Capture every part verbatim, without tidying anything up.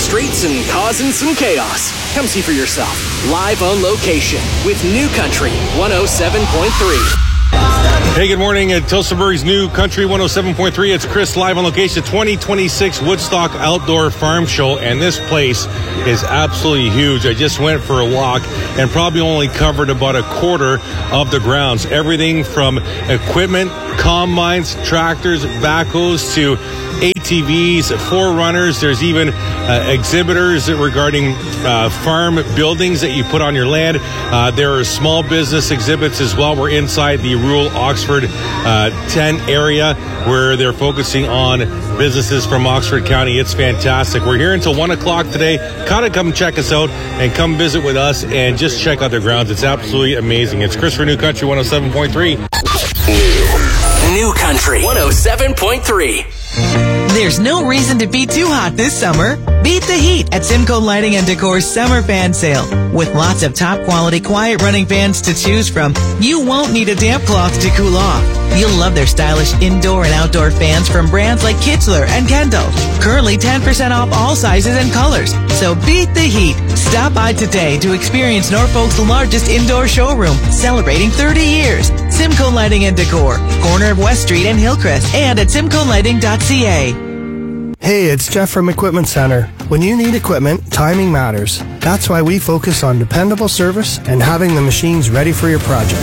streets and causing some chaos. Come see for yourself. Live on location with New Country one oh seven point three. Hey, good morning at Tillsonburg's New Country one oh seven point three. It's Chris live on location, twenty twenty-six Woodstock Outdoor Farm Show, and this place is absolutely huge. I just went for a walk and probably only covered about a quarter of the grounds. Everything from equipment, combines, tractors, backhoes to A T Vs, forerunners. There's even uh, exhibitors regarding uh, farm buildings that you put on your land. Uh, there are small business exhibits as well. We're inside the rural Oxford uh, ten area where they're focusing on businesses from Oxford County. It's fantastic. We're here until one o'clock today. Gotta come check us out and come visit with us and just check out their grounds. It's absolutely amazing. It's Chris for New Country one oh seven point three. New Country one oh seven point three. There's no reason to be too hot this summer. Beat the heat at Simcoe Lighting and Decor's Summer Fan Sale. With lots of top quality, quiet running fans to choose from, you won't need a damp cloth to cool off. You'll love their stylish indoor and outdoor fans from brands like Kichler and Kendall. Currently ten percent off all sizes and colors. So beat the heat. Stop by today to experience Norfolk's largest indoor showroom, celebrating thirty years. Simcoe Lighting and Decor, corner of West Street and Hillcrest, and at simcoe lighting dot c a. Hey, it's Jeff from Equipment Center. When you need equipment, timing matters. That's why we focus on dependable service and having the machines ready for your project.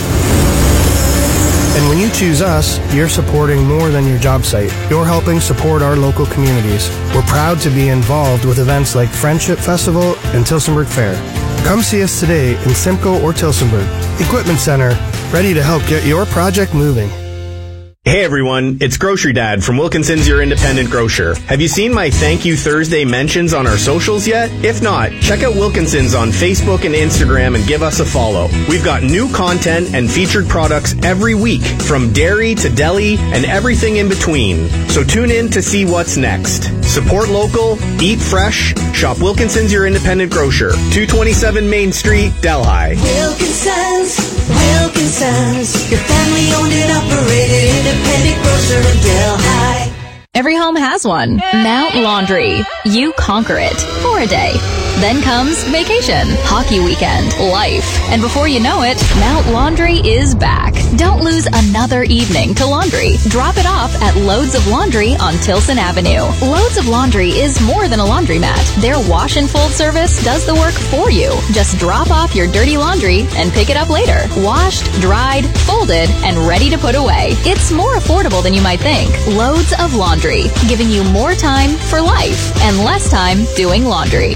And when you choose us, you're supporting more than your job site. You're helping support our local communities. We're proud to be involved with events like Friendship Festival and Tillsonburg Fair. Come see us today in Simcoe or Tillsonburg. Equipment Center, ready to help get your project moving. Hey everyone, it's Grocery Dad from Wilkinson's Your Independent Grocer. Have you seen my Thank You Thursday mentions on our socials yet? If not, check out Wilkinson's on Facebook and Instagram and give us a follow. We've got new content and featured products every week, from dairy to deli and everything in between. So tune in to see what's next. Support local, eat fresh, shop Wilkinson's Your Independent Grocer, two twenty-seven Main Street, Delhi. Wilkinson's, Wilkinson's, your family owned and operated independent grocer in Delhi. Every home has one. Mount Laundry. You conquer it for a day. Then comes vacation, hockey weekend, life. And before you know it, Mount Laundry is back. Don't lose another evening to laundry. Drop it off at Loads of Laundry on Tilson Avenue. Loads of Laundry is more than a laundromat. Their wash and fold service does the work for you. Just drop off your dirty laundry and pick it up later. Washed, dried, folded, and ready to put away. It's more affordable than you might think. Loads of Laundry, giving you more time for life and less time doing laundry.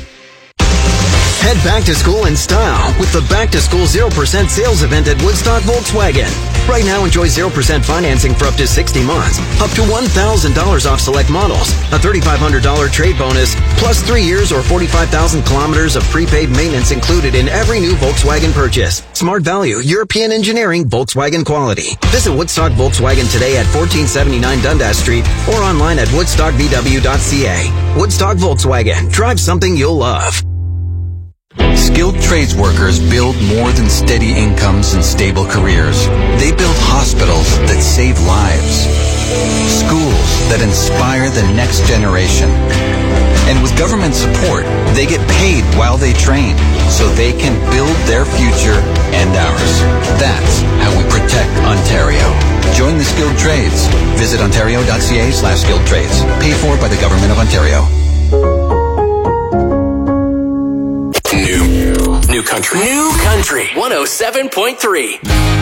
Head back to school in style with the Back to School zero percent sales event at Woodstock Volkswagen. Right now, enjoy zero percent financing for up to sixty months, up to one thousand dollars off select models, a three thousand five hundred dollars trade bonus, plus three years or forty-five thousand kilometers of prepaid maintenance included in every new Volkswagen purchase. Smart value, European engineering, Volkswagen quality. Visit Woodstock Volkswagen today at fourteen seventy-nine Dundas Street or online at woodstock v w dot c a. Woodstock Volkswagen. Drive something you'll love. Skilled trades workers build more than steady incomes and stable careers. They build hospitals that save lives, schools that inspire the next generation. And with government support, they get paid while they train, so they can build their future and ours. That's how we protect Ontario. Join the skilled trades. Visit ontario dot c a slash skilled trades. Paid for by the Government of Ontario. New, new country. New Country one oh seven point three.